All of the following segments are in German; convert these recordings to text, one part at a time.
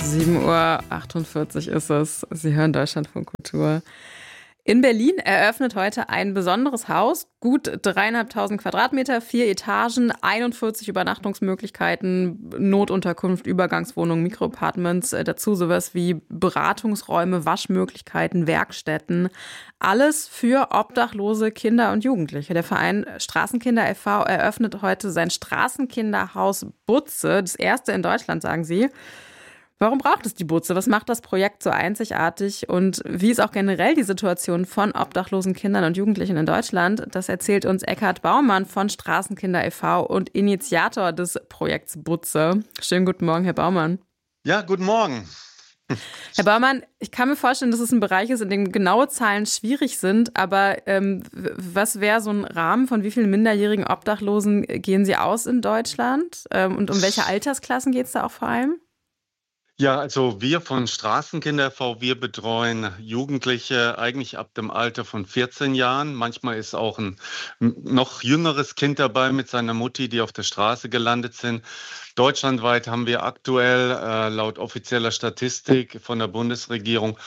7:48 Uhr ist es. Sie hören Deutschlandfunk Kultur. In Berlin eröffnet heute ein besonderes Haus. Gut 3.500 Quadratmeter, 4 Etagen, 41 Übernachtungsmöglichkeiten, Notunterkunft, Übergangswohnungen, Mikroapartments, dazu sowas wie Beratungsräume, Waschmöglichkeiten, Werkstätten. Alles für obdachlose Kinder und Jugendliche. Der Verein Straßenkinder e.V. eröffnet heute sein Straßenkinderhaus Butze. Das erste in Deutschland, sagen sie. Warum braucht es die Butze? Was macht das Projekt so einzigartig? Und wie ist auch generell die Situation von obdachlosen Kindern und Jugendlichen in Deutschland? Das erzählt uns Eckhard Baumann von Straßenkinder e.V. und Initiator des Projekts Butze. Schönen guten Morgen, Herr Baumann. Ja, guten Morgen. Herr Baumann, ich kann mir vorstellen, dass es ein Bereich ist, in dem genaue Zahlen schwierig sind. Aber was wäre so ein Rahmen, von wie vielen minderjährigen Obdachlosen gehen Sie aus in Deutschland? Und um welche Altersklassen geht es da auch vor allem? Ja, also wir von Straßenkinder e.V., wir betreuen Jugendliche eigentlich ab dem Alter von 14 Jahren. Manchmal ist auch ein noch jüngeres Kind dabei mit seiner Mutti, die auf der Straße gelandet sind. Deutschlandweit haben wir aktuell laut offizieller Statistik von der Bundesregierung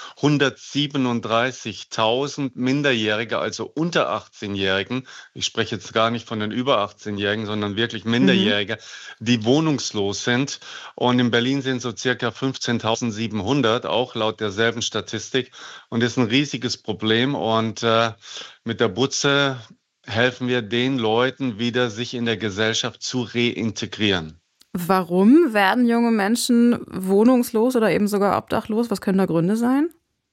137.000 Minderjährige, also unter 18-Jährigen. Ich spreche jetzt gar nicht von den über 18-Jährigen, sondern wirklich Minderjährige, die wohnungslos sind. Und in Berlin sind so circa 15.700, auch laut derselben Statistik. Und das ist ein riesiges Problem. Und mit der Butze helfen wir den Leuten wieder, sich in der Gesellschaft zu reintegrieren. Warum werden junge Menschen wohnungslos oder eben sogar obdachlos? Was können da Gründe sein?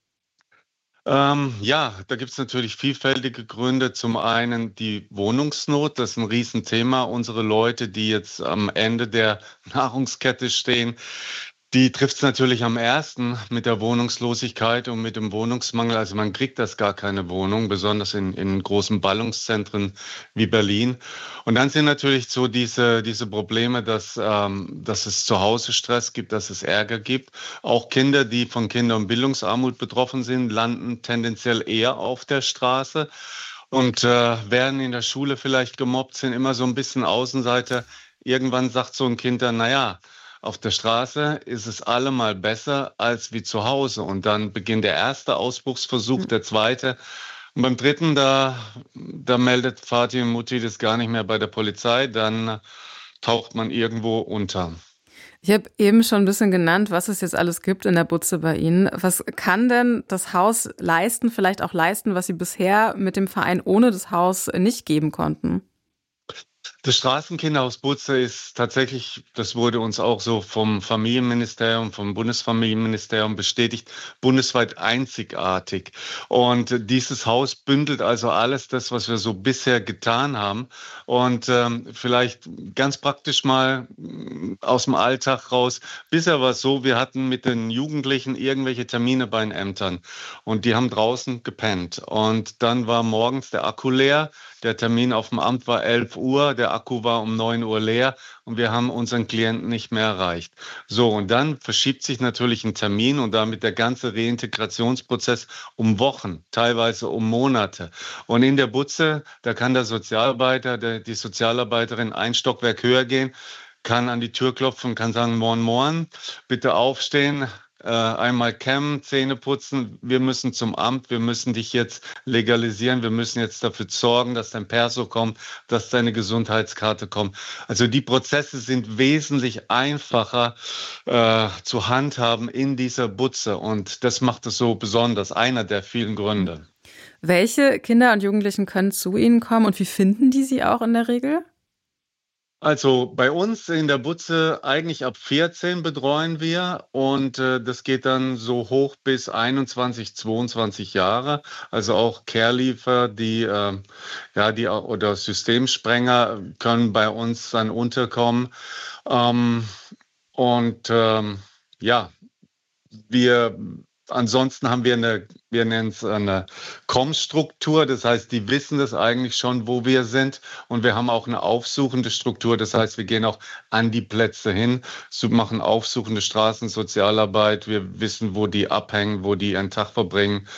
Ja, da gibt es natürlich vielfältige Gründe. Zum einen die Wohnungsnot, das ist ein Riesenthema. Unsere Leute, die jetzt am Ende der Nahrungskette stehen, die trifft es natürlich am ersten mit der Wohnungslosigkeit und mit dem Wohnungsmangel. Also man kriegt das gar keine Wohnung, besonders in großen Ballungszentren wie Berlin. Und dann sind natürlich so diese Probleme, dass es zu Hause Stress gibt, dass es Ärger gibt. Auch Kinder, die von Kinder- und Bildungsarmut betroffen sind, landen tendenziell eher auf der Straße und werden in der Schule vielleicht gemobbt, sind immer so ein bisschen Außenseiter. Irgendwann sagt so ein Kind dann, naja, auf der Straße ist es allemal besser als wie zu Hause. Und dann beginnt der erste Ausbruchsversuch, der zweite. Und beim dritten, da meldet Vati und Mutti das gar nicht mehr bei der Polizei. Dann taucht man irgendwo unter. Ich habe eben schon ein bisschen genannt, was es jetzt alles gibt in der Butze bei Ihnen. Was kann denn das Haus leisten, vielleicht auch leisten, was Sie bisher mit dem Verein ohne das Haus nicht geben konnten? Das Straßenkinderhaus Butze ist tatsächlich, das wurde uns auch so vom Familienministerium, vom Bundesfamilienministerium bestätigt, bundesweit einzigartig. Und dieses Haus bündelt also alles das, was wir so bisher getan haben. Und vielleicht ganz praktisch mal aus dem Alltag raus. Bisher war es so, wir hatten mit den Jugendlichen irgendwelche Termine bei den Ämtern und die haben draußen gepennt. Und dann war morgens der Akku leer. Der Termin auf dem Amt war 11 Uhr, der Akku war um 9 Uhr leer und wir haben unseren Klienten nicht mehr erreicht. So, und dann verschiebt sich natürlich ein Termin und damit der ganze Reintegrationsprozess um Wochen, teilweise um Monate. Und in der Butze, da kann der Sozialarbeiter, die Sozialarbeiterin ein Stockwerk höher gehen, kann an die Tür klopfen und kann sagen, Moin, Moin, bitte aufstehen. Einmal kämmen, Zähne putzen, wir müssen zum Amt, wir müssen dich jetzt legalisieren, wir müssen jetzt dafür sorgen, dass dein Perso kommt, dass deine Gesundheitskarte kommt. Also die Prozesse sind wesentlich einfacher zu handhaben in dieser Butze und das macht es so besonders, einer der vielen Gründe. Welche Kinder und Jugendlichen können zu Ihnen kommen und wie finden die Sie auch in der Regel? Also bei uns in der Butze eigentlich ab 14 betreuen wir und das geht dann so hoch bis 21, 22 Jahre. Also auch Care-Liefer, die oder Systemsprenger können bei uns dann unterkommen. Ähm, und ja, wir ansonsten haben wir nennen es eine Komm-Struktur, das heißt, die wissen das eigentlich schon, wo wir sind. Und wir haben auch eine aufsuchende Struktur, das heißt, wir gehen auch an die Plätze hin, machen aufsuchende Straßensozialarbeit, wir wissen, wo die abhängen, wo die ihren Tag verbringen.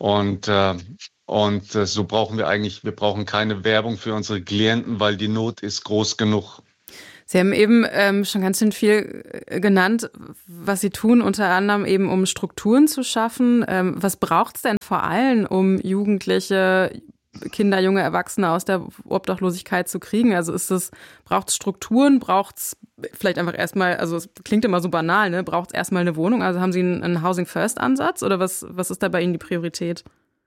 Und so brauchen wir brauchen keine Werbung für unsere Klienten, weil die Not ist groß genug. Sie haben eben schon ganz schön viel genannt, was Sie tun, unter anderem eben, um Strukturen zu schaffen. Was braucht es denn vor allem, um Jugendliche, Kinder, junge Erwachsene aus der Obdachlosigkeit zu kriegen? Also braucht es Strukturen, braucht es vielleicht einfach erstmal, also es klingt immer so banal, ne? Braucht es erstmal eine Wohnung? Also haben Sie einen Housing-First-Ansatz oder was ist da bei Ihnen die Priorität?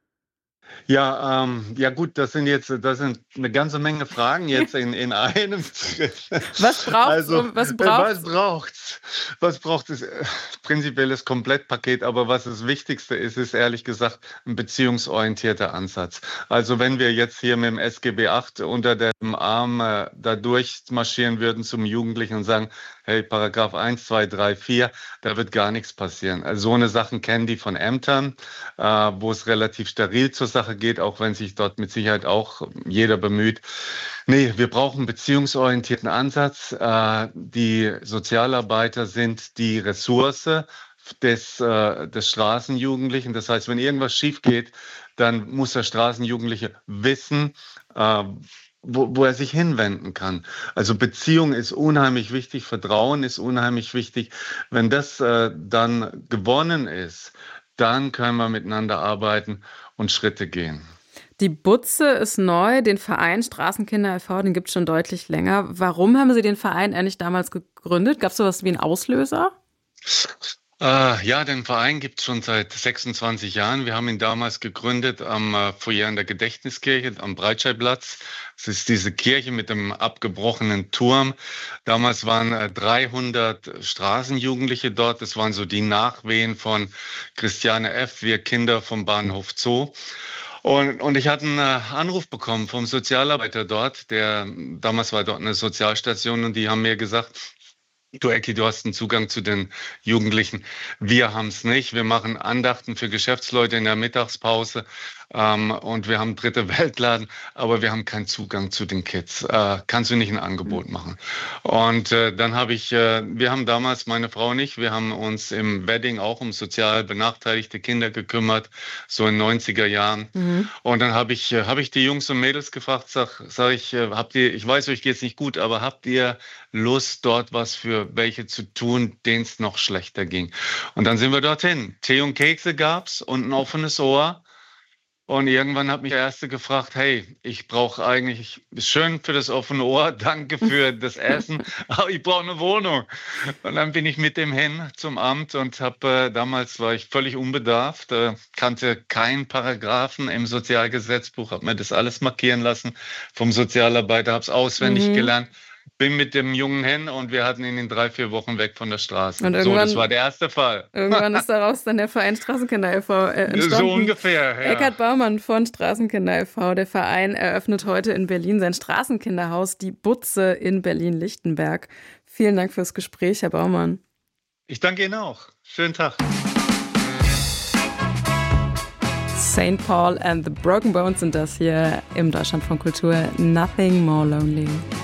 Ja, gut, das sind eine ganze Menge Fragen jetzt in einem. Was braucht's? Also, Was braucht's? Was braucht es? Prinzipielles Komplettpaket, aber was das Wichtigste ist ehrlich gesagt ein beziehungsorientierter Ansatz. Also wenn wir jetzt hier mit dem SGB VIII unter dem Arm da durchmarschieren würden zum Jugendlichen und sagen, hey, Paragraph 1, 2, 3, 4, da wird gar nichts passieren. Also so eine Sachen kennen die von Ämtern, wo es relativ steril zur Sache geht, auch wenn sich dort mit Sicherheit auch jeder bemüht. Nee, wir brauchen einen beziehungsorientierten Ansatz. Die Sozialarbeiter sind die Ressource des Straßenjugendlichen. Das heißt, wenn irgendwas schief geht, dann muss der Straßenjugendliche wissen, wo er sich hinwenden kann. Also Beziehung ist unheimlich wichtig, Vertrauen ist unheimlich wichtig. Wenn das dann gewonnen ist, dann können wir miteinander arbeiten und Schritte gehen. Die Butze ist neu, den Verein Straßenkinder e.V., den gibt es schon deutlich länger. Warum haben Sie den Verein eigentlich damals gegründet? Gab es sowas wie einen Auslöser? Ja, den Verein gibt es schon seit 26 Jahren. Wir haben ihn damals gegründet am Foyer in der Gedächtniskirche am Breitscheidplatz. Es ist diese Kirche mit dem abgebrochenen Turm. Damals waren 300 Straßenjugendliche dort. Das waren so die Nachwehen von Christiane F., wir Kinder vom Bahnhof Zoo. Und ich hatte einen Anruf bekommen vom Sozialarbeiter dort, damals war dort eine Sozialstation, und die haben mir gesagt, du Ecki, du hast einen Zugang zu den Jugendlichen. Wir haben es nicht. Wir machen Andachten für Geschäftsleute in der Mittagspause und wir haben dritte Weltladen, aber wir haben keinen Zugang zu den Kids. Kannst du nicht ein Angebot machen? Und dann wir haben damals, meine Frau und ich, wir haben uns im Wedding auch um sozial benachteiligte Kinder gekümmert, so in 90er Jahren. Mhm. Und dann habe ich die Jungs und Mädels gefragt, sag ich, ich weiß, euch geht's nicht gut, aber habt ihr Lust, dort was für welche zu tun, denen es noch schlechter ging? Und dann sind wir dorthin. Tee und Kekse gab's und ein offenes Ohr. Und irgendwann hat mich der Erste gefragt, hey, ich brauche eigentlich, schön für das offene Ohr, danke für das Essen, aber ich brauche eine Wohnung. Und dann bin ich mit dem hin zum Amt und damals war ich völlig unbedarft, kannte keinen Paragraphen im Sozialgesetzbuch, habe mir das alles markieren lassen vom Sozialarbeiter, habe es auswendig gelernt. Bin mit dem Jungen hin und wir hatten ihn in 3-4 Wochen weg von der Straße. Und so, das war der erste Fall. Irgendwann ist daraus dann der Verein Straßenkinder e.V. entstanden. So ungefähr, ja. Eckhard Baumann von Straßenkinder e.V. Der Verein eröffnet heute in Berlin sein Straßenkinderhaus, die Butze in Berlin-Lichtenberg. Vielen Dank fürs Gespräch, Herr Baumann. Ich danke Ihnen auch. Schönen Tag. St. Paul and the Broken Bones sind das hier im Deutschlandfunk Kultur. Nothing More Lonely.